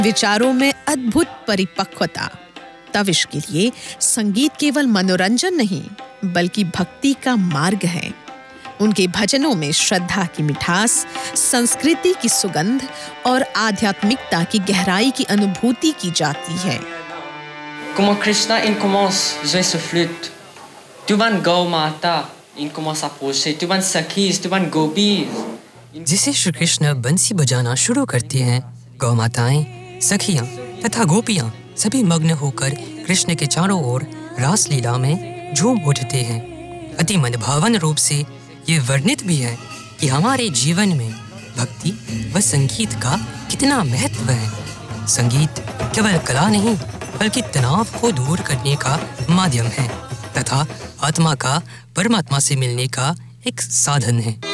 विचारों में अद्भुत परिपक्वता। तब इसके लिए संगीत केवल मनोरंजन नहीं बल्कि भक्ति का मार्ग है। उनके भजनों में श्रद्धा की मिठास, संस्कृति की सुगंध और आध्यात्मिकता की गहराई की अनुभूति की जाती है। Como Krishna commence jouer ce flûte, tuvan gau mata commence approcher, tuvan sakhis, tuvan gopis. जिसे श्री कृष्ण बंसी बजाना शुरू करते हैं, गौ माताएं, सखियां तथा गोपियां सभी मग्न होकर कृष्ण के चारों ओर रास लीला में झूम उठते हैं। अति मनभावन रूप से ये वर्णित भी है कि हमारे जीवन में भक्ति व संगीत का कितना महत्व है। संगीत केवल कला नहीं बल्कि तनाव को दूर करने का माध्यम है तथा आत्मा का परमात्मा से मिलने का एक साधन है।